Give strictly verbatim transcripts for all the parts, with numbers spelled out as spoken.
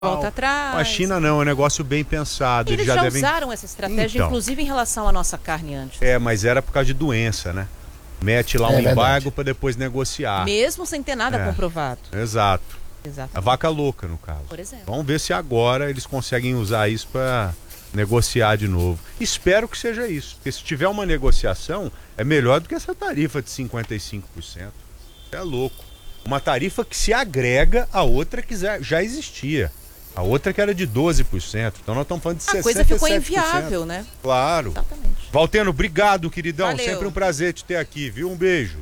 volta atrás. A China não, é um negócio bem pensado. Eles, Eles já, já devem... usaram essa estratégia, então, inclusive em relação à nossa carne antes. É, mas era por causa de doença, né? Mete lá É um verdade. embargo para depois negociar. Mesmo sem ter nada É. comprovado. Exato. Exatamente. A vaca louca, no caso. Por exemplo. Vamos ver se agora eles conseguem usar isso para negociar de novo. Espero que seja isso, porque se tiver uma negociação, é melhor do que essa tarifa de cinquenta e cinco por cento. É louco. Uma tarifa que se agrega a outra que já existia. A outra que era de doze por cento. Então nós estamos falando de sessenta e sete por cento. A coisa ficou inviável, né? Claro. Exatamente. Valteno, obrigado, queridão. Valeu. Sempre um prazer te ter aqui, viu? Um beijo.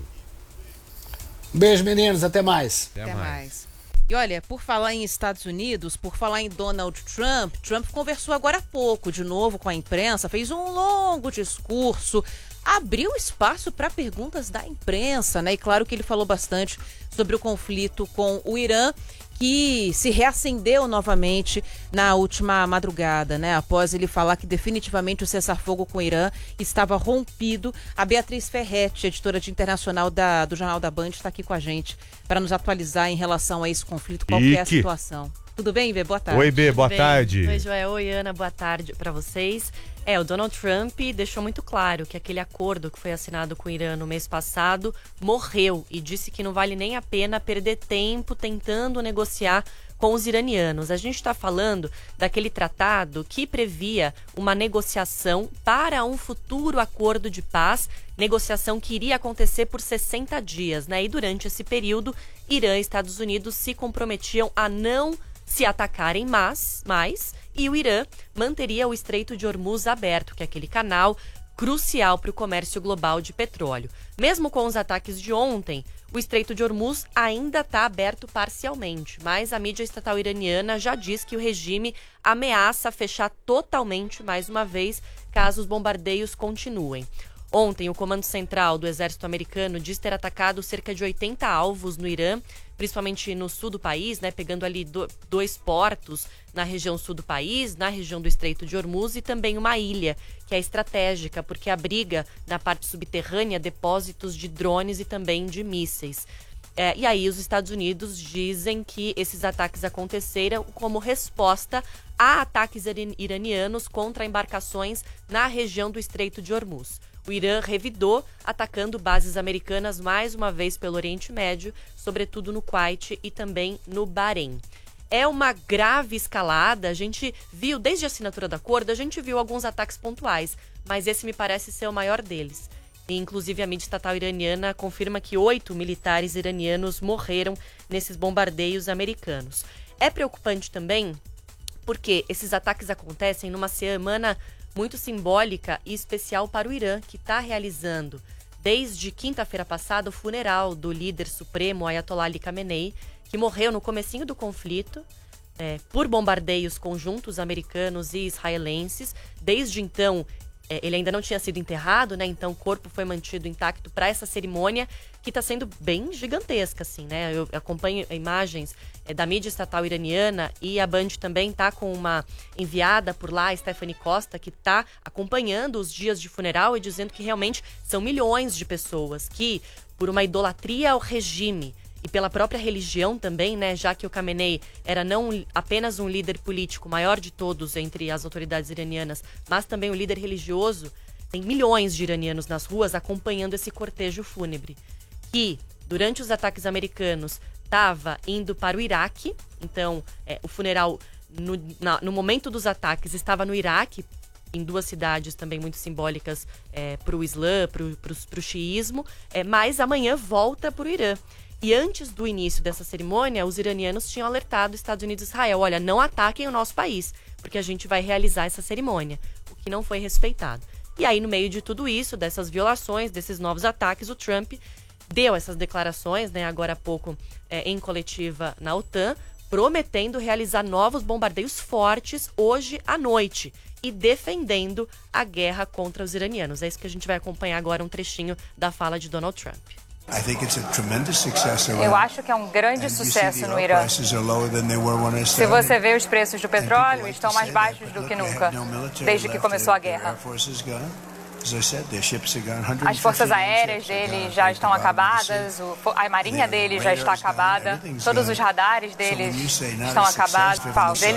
Beijo, meninos. Até mais. Até, Até mais. mais. E olha, por falar em Estados Unidos, por falar em Donald Trump, Trump conversou agora há pouco de novo com a imprensa, fez um longo discurso, abriu espaço para perguntas da imprensa, né? E claro que ele falou bastante sobre o conflito com o Irã, que se reacendeu novamente na última madrugada, né? Após ele falar que definitivamente o cessar-fogo com o Irã estava rompido. A Beatriz Ferretti, editora de internacional da, do Jornal da Band, está aqui com a gente para nos atualizar em relação a esse conflito. Qual que é a Ike. situação? Tudo bem, Bê? Boa tarde. Oi, Bê, boa Bem, tarde. Oi, Joel. Oi, Ana. Boa tarde para vocês. É, o Donald Trump deixou muito claro que aquele acordo que foi assinado com o Irã no mês passado morreu e disse que não vale nem a pena perder tempo tentando negociar com os iranianos. A gente está falando daquele tratado que previa uma negociação para um futuro acordo de paz, negociação que iria acontecer por sessenta dias, né? E durante esse período, Irã e Estados Unidos se comprometiam a não se atacarem mais, mais e o Irã manteria o Estreito de Hormuz aberto, que é aquele canal crucial para o comércio global de petróleo. Mesmo com os ataques de ontem, o Estreito de Hormuz ainda está aberto parcialmente, mas a mídia estatal iraniana já diz que o regime ameaça fechar totalmente mais uma vez, caso os bombardeios continuem. Ontem, o Comando Central do Exército Americano diz ter atacado cerca de oitenta alvos no Irã, principalmente no sul do país, né, pegando ali do, dois portos na região sul do país, na região do Estreito de Hormuz e também uma ilha, que é estratégica, porque abriga na parte subterrânea depósitos de drones e também de mísseis. É, e aí os Estados Unidos dizem que esses ataques aconteceram como resposta a ataques iranianos contra embarcações na região do Estreito de Hormuz. O Irã revidou, atacando bases americanas mais uma vez pelo Oriente Médio, sobretudo no Kuwait e também no Bahrein. É uma grave escalada, a gente viu, desde a assinatura do acordo, a gente viu alguns ataques pontuais, mas esse me parece ser o maior deles. E, inclusive, a mídia estatal iraniana confirma que oito militares iranianos morreram nesses bombardeios americanos. É preocupante também porque esses ataques acontecem numa semana muito simbólica e especial para o Irã, que está realizando, desde quinta-feira passada, o funeral do líder supremo Ayatollah Ali Khamenei, que morreu no comecinho do conflito, é, por bombardeios conjuntos americanos e israelenses. Desde então, é, ele ainda não tinha sido enterrado, né? Então o corpo foi mantido intacto para essa cerimônia, que está sendo bem gigantesca, assim, né? Eu acompanho imagens é, da mídia estatal iraniana e a Band também está com uma enviada por lá, Stephanie Costa, que está acompanhando os dias de funeral e dizendo que realmente são milhões de pessoas que, por uma idolatria ao regime e pela própria religião também, né, já que o Khamenei era não apenas um líder político maior de todos entre as autoridades iranianas, mas também um líder religioso, tem milhões de iranianos nas ruas acompanhando esse cortejo fúnebre, que, durante os ataques americanos, estava indo para o Iraque. Então, é, o funeral, no, na, no momento dos ataques, estava no Iraque, em duas cidades também muito simbólicas é, para o Islã, para o xiismo, é, mas amanhã volta para o Irã. E antes do início dessa cerimônia, os iranianos tinham alertado os Estados Unidos e Israel: olha, não ataquem o nosso país, porque a gente vai realizar essa cerimônia, o que não foi respeitado. E aí, no meio de tudo isso, dessas violações, desses novos ataques, o Trump deu essas declarações, né, agora há pouco, é, em coletiva na OTAN, prometendo realizar novos bombardeios fortes hoje à noite e defendendo a guerra contra os iranianos. É isso que a gente vai acompanhar agora, um trechinho da fala de Donald Trump. Eu acho que é um grande sucesso no Irã. Se você vê, os preços do petróleo estão mais baixos do que nunca, desde que começou a guerra. As forças aéreas dele já estão acabadas, o, a marinha dele já está acabada, todos os radares deles estão acabados. Dele